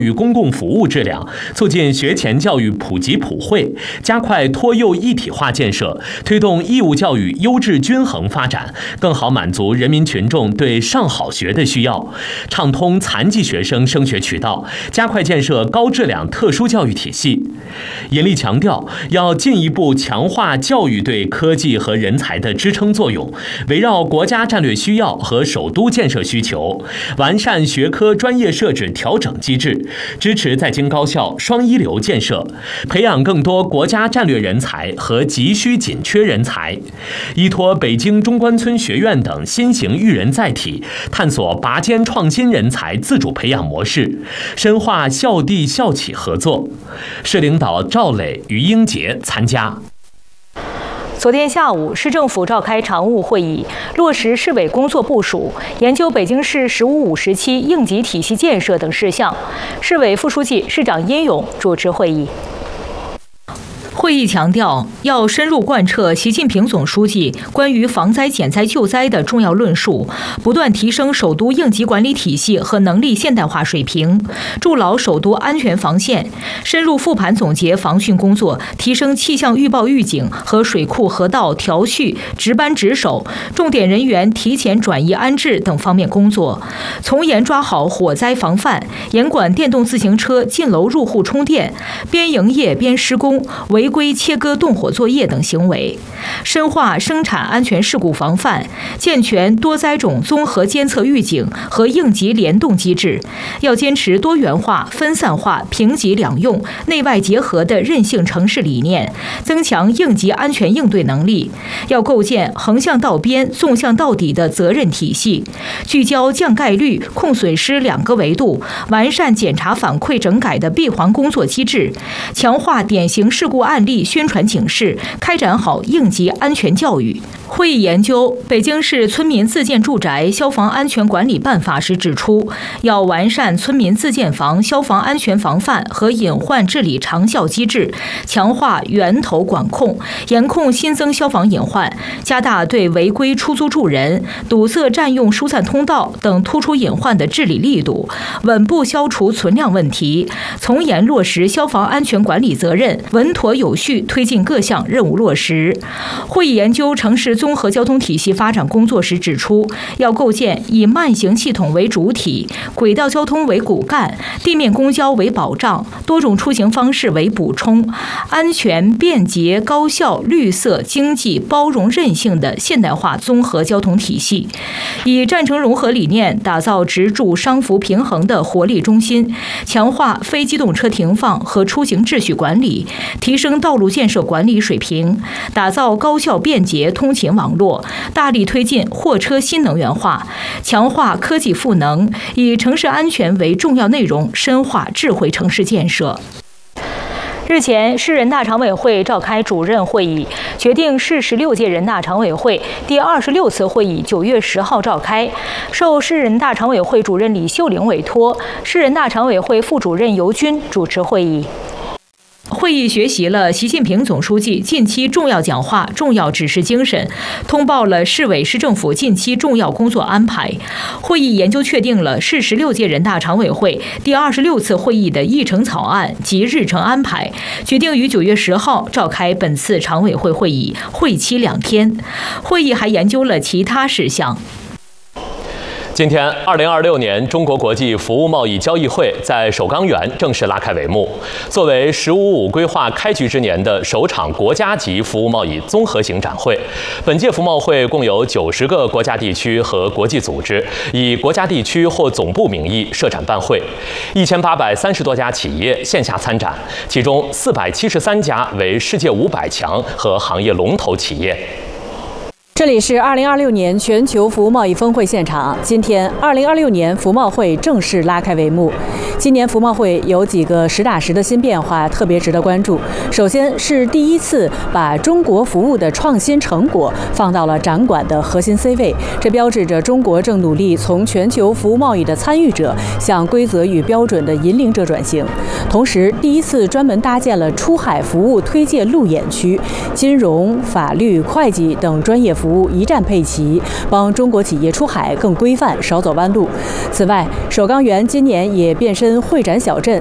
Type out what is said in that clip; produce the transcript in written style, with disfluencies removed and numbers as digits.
与公共服务质量，促进学前教育普及普惠，加快托幼一体化建设，推动义务教育优质均衡发展，更好满足人民群众对上好学的需要，畅通残疾学生升学渠道，加快建设高质量特殊教育体系。严厉强调，要进一步强化教育对科技和人才的支撑作用，围绕国家战略需要和首都建设需求，完善学科专业设置调整机制，支持在京高校双一流建设，培养更多国家战略人才和急需紧缺人才。依托北京中关村学院等新型育人载体，探索拔尖创新人才自主培养模式，深化校地校企合作。市领导赵磊、于英杰参加。 昨天下午，市政府召开常务会议，落实市委工作部署，研究北京市“15五”时期应急体系建设等事项。市委副书记、市长殷勇主持会议。会议强调，要深入贯彻习近平总书记关于防灾减灾救灾的重要论述，不断提升首都应急管理体系和能力现代化水平，筑牢首都安全防线，深入复盘总结防汛工作，提升气象预报预警和水库河道调蓄值班值守、重点人员提前转移安置等方面工作，从严抓好火灾防范，严管电动自行车进楼入户充电、边营业边施工、违规切割动火作业等行为，深化生产安全事故防范，健全多灾种综合监测预警和应急联动机制。要坚持多元化、分散化、平级两用、内外结合的韧性城市理念，增强应急安全应对能力。要构建横向到边、纵向到底的责任体系，聚焦降概率、控损失两个维度，完善检查反馈整改的闭环工作机制，强化典型事故案例宣传警示，开展好应急安全教育。会议研究北京市村民自建住宅消防安全管理办法时指出，要完善村民自建房消防安全防范和隐患治理长效机制，强化源头管控，严控新增消防隐患，加大对违规出租住人、堵塞占用疏散通道等突出隐患的治理力度，稳步消除存量问题，从严落实消防安全管理责任，稳妥有序推进各项任务落实。会议研究城市综合交通体系发展工作时指出，要构建以慢行系统为主体、轨道交通为骨干、地面公交为保障、多种出行方式为补充、安全、便捷、高效、绿色、经济、包容、韧性的现代化综合交通体系，以战城融合理念打造直住商服平衡的活力中心，强化非机动车停放和出行秩序管理，提升道路建设管理水平，打造高效便捷通勤网络，大力推进货车新能源化，强化科技赋能，以城市安全为重要内容，深化智慧城市建设。日前，市人大常委会召开主任会议，决定市16届人大常委会第26次会议9月10号召开。受市人大常委会主任李秀玲委托，市人大常委会副主任尤军主持会议。会议学习了习近平总书记近期重要讲话、重要指示精神，通报了市委市政府近期重要工作安排。会议研究确定了市16届人大常委会第26次会议的议程草案及日程安排，决定于9月10号召开本次常委会会议，会期2天。会议还研究了其他事项。 今天，2026年中国国际服务贸易交易会在首钢园正式拉开帷幕。作为“15五”规划开局之年的首场国家级服务贸易综合型展会，本届服贸会共有90个国家地区和国际组织以国家地区或总部名义设展办会，1830多家企业线下参展，其中473家为世界500强和行业龙头企业。 这里是2026年全球服务贸易峰会现场。今天，2026年服贸会正式拉开帷幕。今年服贸会有几个实打实的新变化，特别值得关注。首先是第一次把中国服务的创新成果放到了展馆的核心 C 位，这标志着中国正努力从全球服务贸易的参与者向规则与标准的引领者转型。同时，第一次专门搭建了出海服务推介路演区，金融、法律、会计等专业服服务一站配齐，帮中国企业出海更规范，少走弯路。此外，首钢园今年也变身会展小镇，